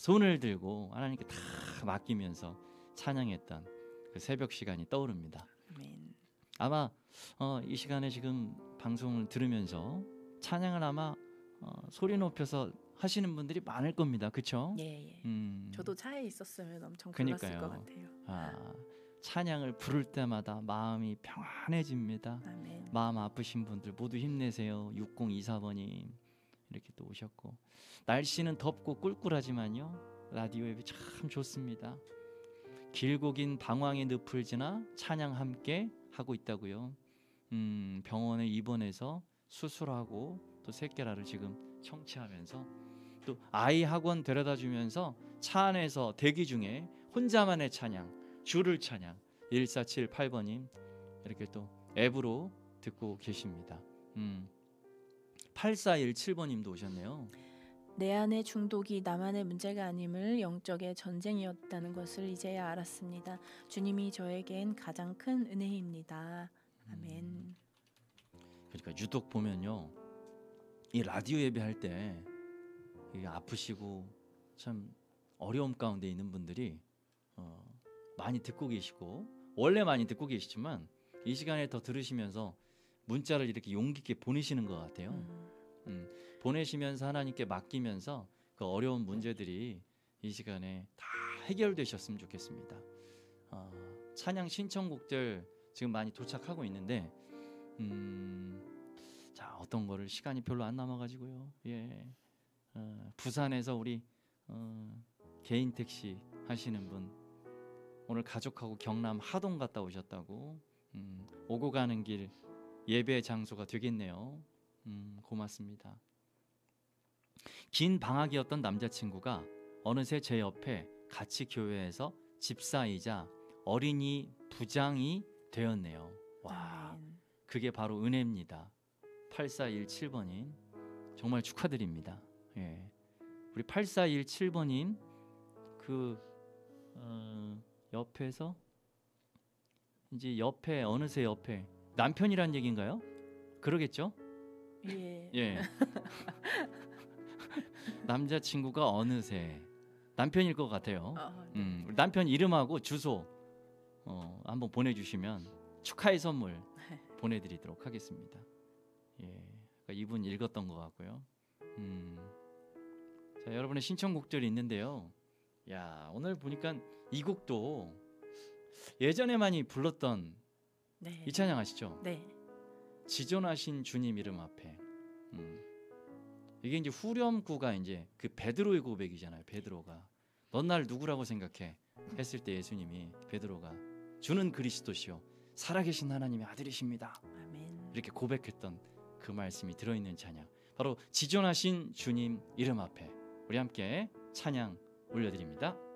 손을 들고 하나님께 다 맡기면서 찬양했던 그 새벽 시간이 떠오릅니다. 아멘. 아마 이 시간에 지금 방송을 들으면서 찬양을 아마 소리 높여서 하시는 분들이 많을 겁니다. 그렇죠? 예. 저도 차에 있었으면 엄청 불렀을 것 같아요. 찬양을 부를 때마다 마음이 평안해집니다. 아멘. 마음 아프신 분들 모두 힘내세요. 6024번님 이렇게 또 오셨고, 날씨는 덥고 꿀꿀하지만요 라디오 앱이 참 좋습니다. 길고 긴 방황의 늪을 지나 찬양 함께 하고 있다고요. 병원에 입원해서 수술하고 또 새끼라를 지금 청취하면서 또 아이 학원 데려다 주면서 차 안에서 대기 중에 혼자만의 찬양, 주를 찬양 1478번님 이렇게 또 앱으로 듣고 계십니다. 8417번님도 오셨네요. 내 안의 중독이 나만의 문제가 아님을 영적의 전쟁이었다는 것을 이제야 알았습니다. 주님이 저에겐 가장 큰 은혜입니다. 아멘. 그러니까 유독 보면요, 이 라디오 예배할 때 아프시고 참 어려움 가운데 있는 분들이 많이 듣고 계시고, 원래 많이 듣고 계시지만 이 시간에 더 들으시면서 문자를 이렇게 용기 있게 보내시는 것 같아요. 보내시면서 하나님께 맡기면서 그 어려운 문제들이 이 시간에 다 해결되셨으면 좋겠습니다. 찬양 신청곡들 지금 많이 도착하고 있는데 자, 어떤 거를 시간이 별로 안 남아가지고요. 부산에서 우리 개인 택시 하시는 분, 오늘 가족하고 경남 하동 갔다 오셨다고. 오고 가는 길 예배 장소가 되겠네요. 고맙습니다. 긴 방학이었던 남자친구가 어느새 제 옆에 같이 교회에서 집사이자 어린이 부장이 되었네요. 와, 그게 바로 은혜입니다. 8417번님 정말 축하드립니다. 우리 8417번님 그 옆에서 이제 옆에 어느새 옆에 남편이란 얘기인가요? 그러겠죠? 예. 남자친구가 어느새 남편일 것 같아요. 네. 우리 남편 이름하고 주소 한번 보내주시면 축하의 선물 보내드리도록 하겠습니다. 그러니까 이분 읽었던 것 같고요. 자, 여러분의 신청곡들이 있는데요. 야, 오늘 보니까 이 곡도 예전에 많이 불렀던 이 찬양 아시죠? 네. 지존하신 주님 이름 앞에. 이게 이제 후렴구가 이제 그 베드로의 고백이잖아요. 베드로가 넌 날 누구라고 생각해? 했을 때 예수님이 베드로가 주는 그리스도시요 살아계신 하나님의 아들이십니다. 아멘. 이렇게 고백했던 그 말씀이 들어있는 찬양, 바로 지존하신 주님 이름 앞에 우리 함께 찬양 올려드립니다.